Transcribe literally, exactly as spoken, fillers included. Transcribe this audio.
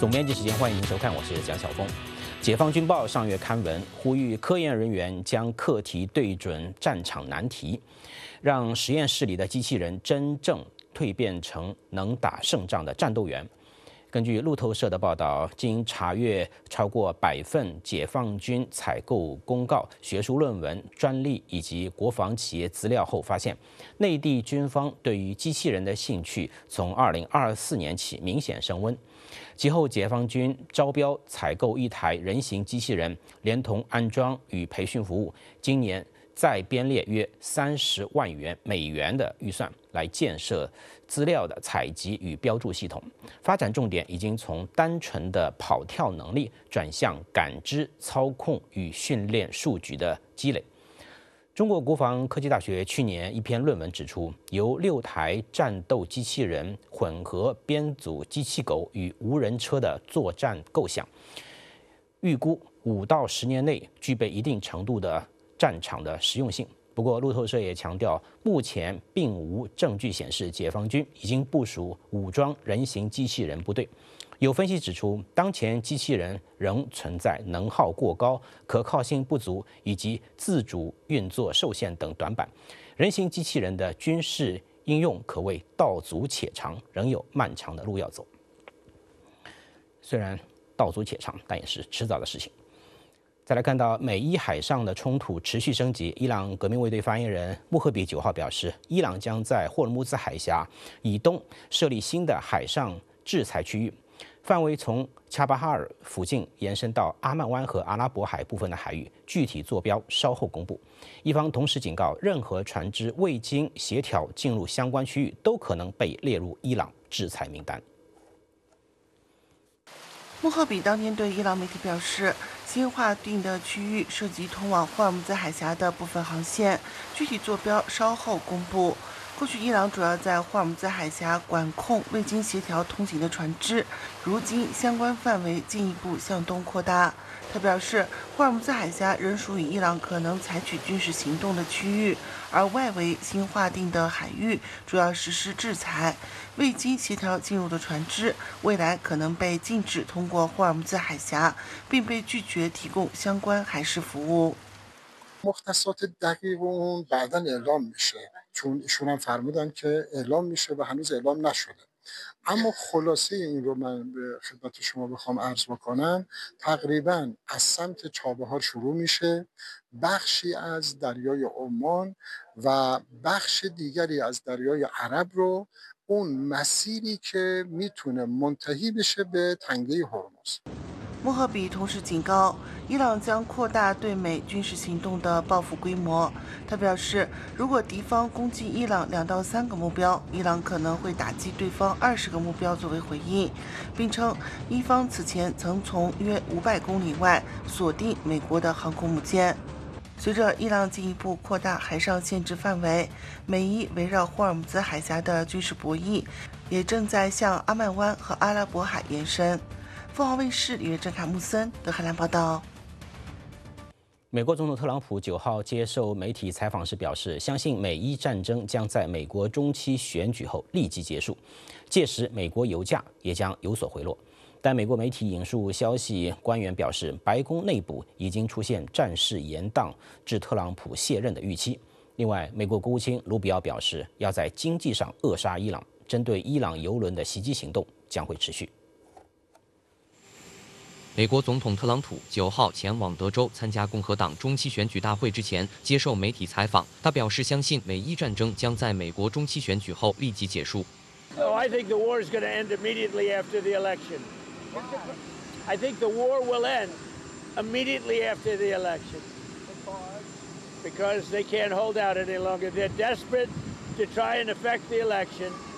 总编辑时间，欢迎您收看，我是蒋晓峰。解放军报上月刊文呼吁科研人员将课题对准战场难题，让实验室里的机器人真正蜕变成能打胜仗的战斗员。根据路透社的报道，经查阅超过百份解放军采购公告、学术论文、专利以及国防企业资料后，发现内地军方对于机器人的兴趣从二零二四年起明显升温。其后，解放军招标采购一台人形机器人，连同安装与培训服务，今年再编列约三十万元美元的预算来建设资料的采集与标注系统。发展重点已经从单纯的跑跳能力转向感知、操控与训练数据的积累。中国国防科技大学去年一篇论文指出，由六台战斗机器人混合编组机器狗与无人车的作战构想，预估五到十年内具备一定程度的战场的实用性。不过，路透社也强调，目前并无证据显示解放军已经部署武装人形机器人部队。有分析指出，当前机器人仍存在能耗过高、可靠性不足以及自主运作受限等短板。人形机器人的军事应用可谓道阻且长，仍有漫长的路要走。虽然道阻且长，但也是迟早的事情。再来看到美伊海上的冲突持续升级，伊朗革命卫队发言人穆赫比九号表示，伊朗将在霍尔木兹海峡以东设立新的海上制裁区域，范围从恰巴哈尔附近延伸到阿曼湾和阿拉伯海部分的海域，具体坐标稍后公布。伊方同时警告，任何船只未经协调进入相关区域，都可能被列入伊朗制裁名单。 穆赫比当天对伊朗媒体表示，新划定的区域涉及通往霍尔木兹海峡的部分航线，具体坐标稍后公布。过去伊朗主要在霍尔木兹海峡管控未经协调通行的船只，如今相关范围进一步向东扩大。他表示，霍尔木兹海峡仍属于伊朗可能采取军事行动的区域，而外围新划定的海域主要实施制裁，未经协调进入的船只未来可能被禁止通过霍尔木兹海峡，并被拒绝提供相关海事服务。 مختصات دقیق اون بعداً اعلام میشه چون ایشون هم فرمودن که اعلام میشه و هنوز اعلام نشده. اما خلاصه این رو من به خدمت شما بخوام عرض بکنم، تقریباً از سمت چابهار شروع میشه، بخشی از دریای عمان و بخش دیگری از دریای عرب رو اون مسیری که میتونه منتهی بشه به تنگه هرمز. 穆赫比同时警告，伊朗将扩大对美军事行动的报复规模。他表示，如果敌方攻击伊朗两到三个目标，伊朗可能会打击对方二十个目标作为回应，并称伊方此前曾从约五百公里外锁定美国的航空母舰。随着伊朗进一步扩大海上限制范围，美伊围绕霍尔木兹海峡的军事博弈也正在向阿曼湾和阿拉伯海延伸。凤凰卫视里约郑凯穆森德黑兰报道。 美国总统特朗普九号接受媒体采访时表示，相信美伊战争将在美国中期选举后立即结束，届时美国油价也将有所回落。但美国媒体引述消息官员表示，白宫内部已经出现战事延宕至特朗普卸任的预期。另外，美国国务卿卢比奥表示，要在经济上扼杀伊朗，针对伊朗油轮的袭击行动将会持续。 美国总统特朗普九号前往德州参加共和党中期选举大会之前，接受媒体采访，他表示相信美伊战争将在美国中期选举后立即结束。 Oh, I think the war is going to end immediately after the election. I think the war will end immediately after the election because they can't hold out any longer. They're desperate to try and affect the election.